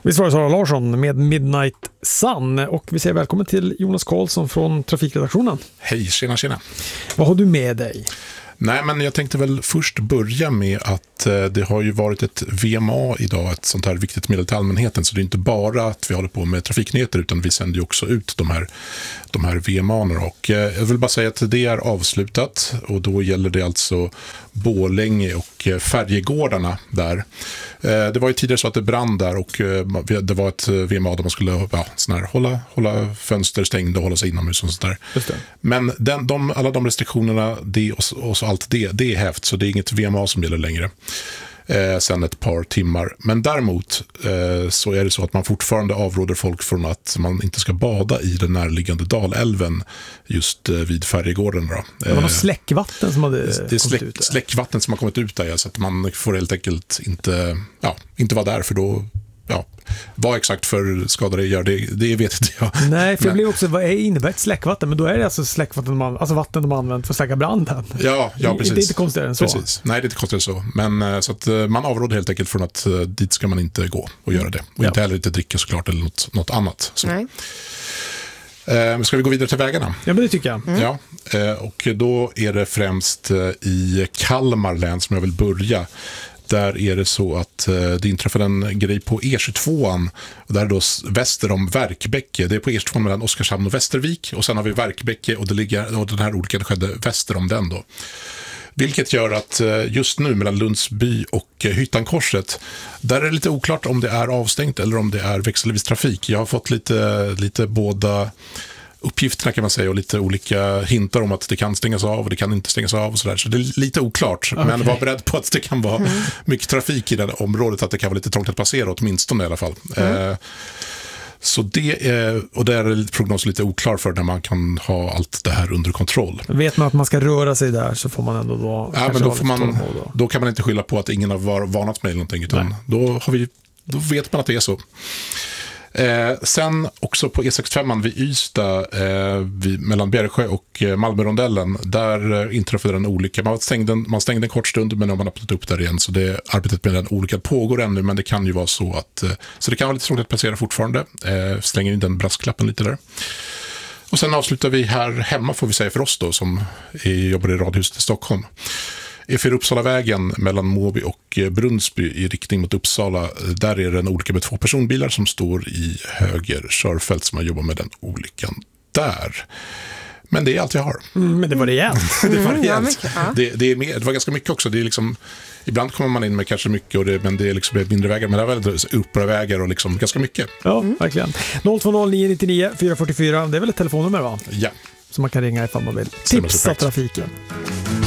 Visst var det Sara Larsson med Midnight Sun, och vi säger välkommen till Jonas Karlsson från Trafikredaktionen. Hej, tjena. Vad har du med dig? Nej, men jag tänkte väl först börja med att det har ju varit ett VMA idag, ett sånt här viktigt medel till allmänheten, så det är inte bara att vi håller på med trafiknyheter utan vi sänder ju också ut de här VMA-erna, och jag vill bara säga att det är avslutat, och då gäller det alltså Borlänge och Färjegårdarna där. Det var ju tidigare så att det brann där, och det var ett VMA där man skulle hålla fönster stängda och hålla sig inomhus och sånt där. Just det. Men alla de restriktionerna och så allt det är hävt, så det är inget VMA som gäller längre sen ett par timmar. Men däremot så är det så att man fortfarande avråder folk från att man inte ska bada i den närliggande Dalälven just vid Färjegården. Det var något släckvatten som hade kommit ut. Släckvatten som har kommit ut där, så att man får helt enkelt inte vara där, för då vad exakt för skador det gör, det vet inte jag. Nej, för det blir också, vad innebär ett släckvatten? Men då är det alltså släckvatten, alltså vatten de använt för att släcka branden. Ja, precis. Det är inte konstigare än så. Precis. Nej, det är inte konstigare än så. Men så att man avråder helt enkelt från att dit ska man inte gå och göra det. Och inte heller inte dricka såklart eller något annat. Så. Nej. Ska vi gå vidare till vägarna? Ja, men det tycker jag. Ja, och då är det främst i Kalmar län som jag vill börja. Där är det så att det inträffade en grej på E22an, och där är då väster om Verkbäcke. Det är på E22 mellan Oskarshamn och Västervik, och sen har vi Verkbäcke, och den här olyckan skedde väster om den då. Vilket gör att just nu mellan Lundsby och Hyttankorset, där är det lite oklart om det är avstängt eller om det är växelvis trafik. Jag har fått lite båda uppgifterna kan man säga, och lite olika hintar om att det kan stängas av och det kan inte stängas av och sådär. Så det är lite oklart, men var beredd på att det kan vara mycket trafik i det området, att det kan vara lite trångt att passera åtminstone i alla fall. Så där är prognosen lite oklar för när man kan ha allt det här under kontroll. Vet man att man ska röra sig där, så får man ändå då... Ja, men då kan man inte skylla på att ingen har varnat med någonting, utan då vet man att det är så. Sen också på E65 vid Ystad, mellan Bjärsjö och Malmörondellen, där inträffade en olycka. Man stängde en kort stund, men nu har man öppnat upp där igen, så arbetet med den olyckan pågår ännu, men det kan ju vara så att så det kan vara lite trångt att passera fortfarande. Slänger in den brasklappen lite där. Och sen avslutar vi här hemma, får vi säga, för oss då, som jobbar i Radhuset i Stockholm. E4 Uppsalavägen mellan Måby och Brunnsby i riktning mot Uppsala, där är det en olycka med 2 personbilar som står i höger körfält, som har jobbat med den olyckan där. Men det är allt jag har. Men det var rejält. Det var rejält. Det var ganska mycket också. Det är liksom, ibland kommer man in med kanske mycket, men det är liksom mindre vägar, men det är väldigt uppbara vägar och liksom ganska mycket. Ja, verkligen. 020-999 444, det är väl ett telefonnummer, va? Ja. Så man kan ringa ifall man vill tipsa trafiken.